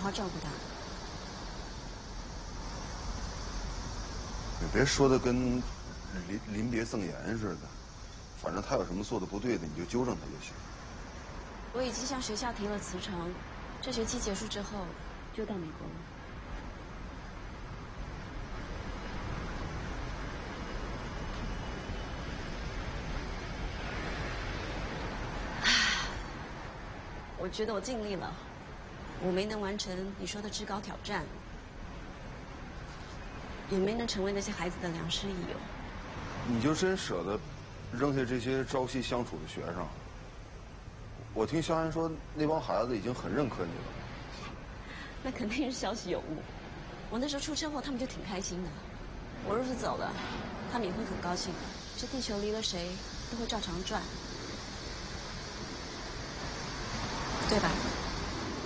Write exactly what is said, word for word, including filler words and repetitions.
好照顾他。 你别说的跟临临别赠言似的，反正他有什么做的不对的，你就纠正他就行。 我已经向学校提了辞呈，这学期结束之后就到美国了。我觉得我尽力了，我没能完成你说的至高挑战，也没能成为那些孩子的良师益友。 你就真舍得扔下这些朝夕相处的学生？我听肖安说，那帮孩子已经很认可你了。 那肯定是消息有误。我那时候出车祸，他们就挺开心的。我若是走了，他们也会很高兴。这地球离了谁，都会照常转。